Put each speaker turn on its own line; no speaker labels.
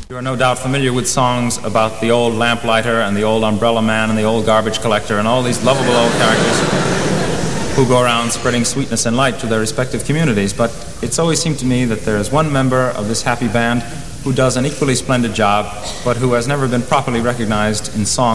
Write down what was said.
You are no doubt familiar with songs about the old lamplighter and the old umbrella man and the old garbage collector and all these lovable old characters who go around spreading sweetness and light to their respective communities. But it's always seemed to me that there is one member of this happy band who does an equally splendid job, but who has never been properly recognized in song